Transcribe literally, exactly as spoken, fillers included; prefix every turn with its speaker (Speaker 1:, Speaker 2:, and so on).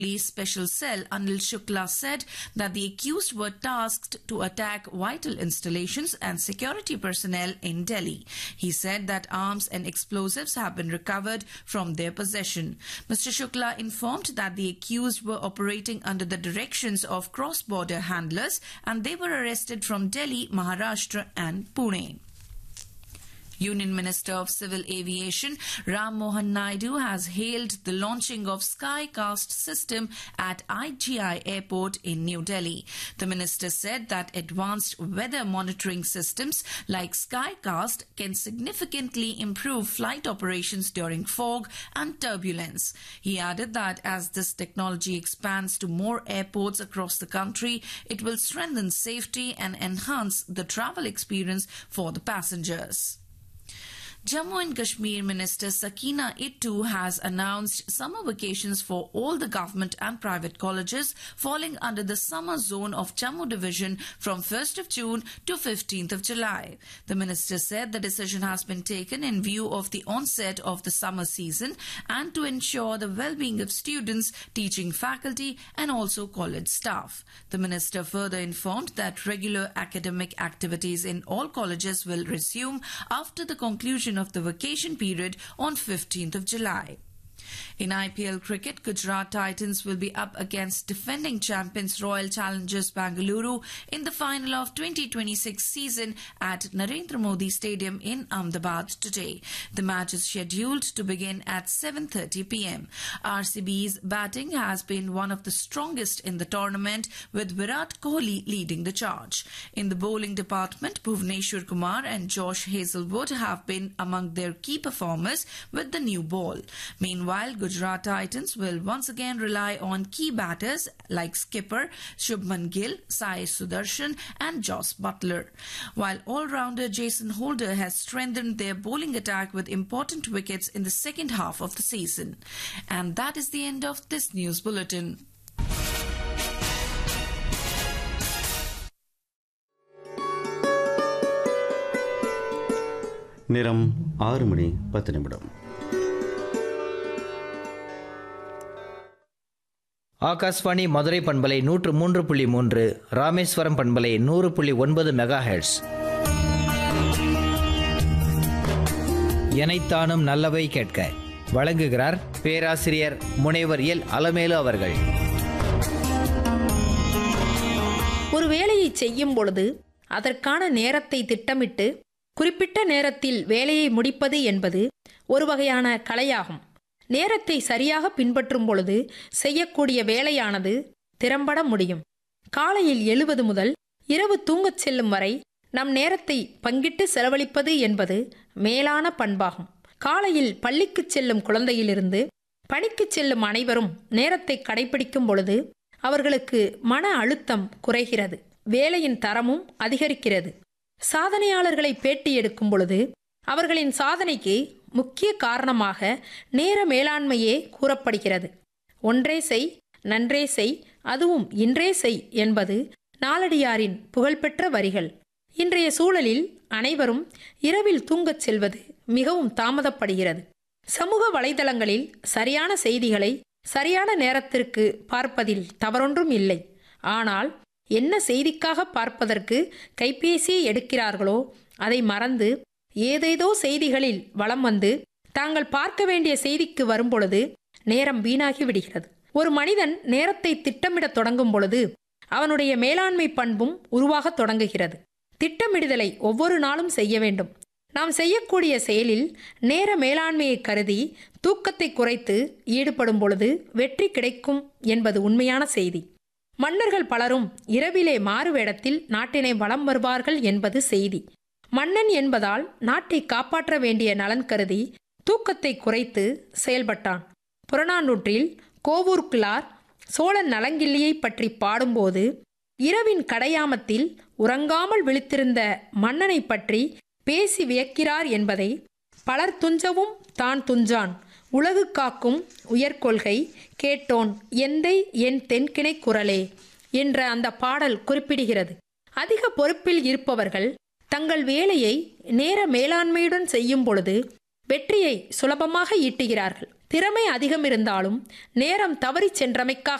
Speaker 1: Police Special Cell Anil Shukla said that the accused were tasked to attack vital installations and security personnel in Delhi. He said that arms and explosives have been recovered from their possession. Mister Shukla informed that the accused were operating under the directions of cross-border handlers and they were arrested from Delhi, Maharashtra and Pune. Union Minister of Civil Aviation Ram Mohan Naidu has hailed the launching of Skycast system at I G I Airport in New Delhi. The minister said that advanced weather monitoring systems like Skycast can significantly improve flight operations during fog and turbulence. He added that as this technology expands to more airports across the country, it will strengthen safety and enhance the travel experience for the passengers. Jammu and Kashmir Minister Sakina Ittu has announced summer vacations for all the government and private colleges falling under the summer zone of Jammu division from first of June to fifteenth of July. The minister said the decision has been taken in view of the onset of the summer season and to ensure the well-being of students, teaching faculty and also college staff. The minister further informed that regular academic activities in all colleges will resume after the conclusion of the vacation period on fifteenth of July. In I P L cricket, Gujarat Titans will be up against defending champions Royal Challengers Bengaluru in the final of twenty twenty-six season at Narendra Modi Stadium in Ahmedabad today. The match is scheduled to begin at seven thirty p m. R C B's batting has been one of the strongest in the tournament, with Virat Kohli leading the charge. In the bowling department, Bhuvneshwar Kumar and Josh Hazlewood have been among their key performers with the new ball. Meanwhile, Gujarat Titans will once again rely on key batters like skipper Shubman Gill, Sai Sudarshan and Joss Butler, while all-rounder Jason Holder has strengthened their bowling attack with important wickets in the second half of the season. And that is the end of this news bulletin.
Speaker 2: நேரம் ஆறு மணி பத்து நிமிடம்.
Speaker 3: ஆகாஷ்வாணி மதுரை பண்பலை நூற்று மூன்று புள்ளி மூன்று, ராமேஸ்வரம் பண்பலை நூறு புள்ளி ஒன்பது மெகா ஹெர்ட்ஸ். எனைத்தானும் நல்லவை கேட்க வழங்குகிறார் பேராசிரியர் முனைவர் எல் அலமேலு அவர்கள்.
Speaker 4: ஒரு வேலையை செய்யும் பொழுது அதற்கான நேரத்தை திட்டமிட்டு குறிப்பிட்ட நேரத்தில் வேலையை முடிப்பது என்பது ஒரு வகையான கலையாகும். நேரத்தை சரியாக பின்பற்றும் பொழுது செய்யக்கூடிய வேலையானது திறம்பட முடியும். காலையில் எழுவது முதல் இரவு தூங்கச் செல்லும் வரை நம் நேரத்தை பங்கிட்டு செலவழிப்பது என்பது மேலான பண்பாகும். காலையில் பள்ளிக்கு செல்லும் குழந்தையிலிருந்து பணிக்கு செல்லும் அனைவரும் நேரத்தை கடைபிடிக்கும் பொழுது அவர்களுக்கு மன அழுத்தம் குறைகிறது, வேலையின் தரமும் அதிகரிக்கிறது. சாதனையாளர்களை பேட்டி எடுக்கும் பொழுது அவர்களின் சாதனைக்கு முக்கிய காரணமாக நேர மேலாண்மையே கூறப்படுகிறது. ஒன்றே செய், நன்றே செய், அதுவும் இன்றே செய் என்பது நாலடியாரின் புகழ்பெற்ற வரிகள். இன்றைய சூழலில் அனைவரும் இரவில் தூங்கச் செல்வது மிகவும் தாமதப்படுகிறது. சமூக வலைதளங்களில் சரியான செய்திகளை சரியான நேரத்திற்கு பார்ப்பதில் தவறொன்றும் இல்லை. ஆனால் என்ன செய்திக்காக பார்ப்பதற்கு கைபேசியை எடுக்கிறார்களோ அதை மறந்து ஏதேதோ செய்திகளில் வலம் வந்து தாங்கள் பார்க்க வேண்டிய செய்திக்கு வரும்பொழுது நேரம் வீணாகி விடுகிறது. ஒரு மனிதன் நேரத்தை திட்டமிட தொடங்கும் பொழுது அவனுடைய மேலாண்மை பண்பும் உருவாக தொடங்குகிறது. திட்டமிடுதலை ஒவ்வொரு நாளும் செய்ய வேண்டும். நாம் செய்யக்கூடிய செயலில் நேர மேலாண்மையை கருதி தூக்கத்தை குறைத்து ஈடுபடும் பொழுது வெற்றி கிடைக்கும் என்பது உண்மையான செய்தி. மன்னர்கள் பலரும் இரவிலே மாறுவேடத்தில் நாட்டினை வலம் வருவார்கள் என்பது செய்தி. மன்னன் என்பதால் நாட்டை காப்பாற்ற வேண்டிய நலன் கருதி தூக்கத்தை குறைத்து செயல்பட்டான். புறநானூற்றில் கோவூர் கிழார் சோழன் நலங்கிள்ளியை பற்றி பாடும்போது இரவின் கடையாமத்தில் உறங்காமல் விழித்திருந்த மன்னனை பற்றி பேசி வியக்கிறார் என்பதை பலர் துஞ்சவும் தான் துஞ்சான் உலகு காக்கும் உயர்கொள்கை கேட்டோன் எந்தை என் தென்கிணை குரலே என்ற அந்த பாடல் குறிப்பிடுகிறது. அதிக பொறுப்பில் இருப்பவர்கள் தங்கள் வேலையை நேர மேலாண்மையுடன் செய்யும் பொழுது வெற்றியை சுலபமாக ஈட்டுகிறார்கள். திறமை அதிகம் இருந்தாலும் நேரம் தவறிச் சென்றமைக்காக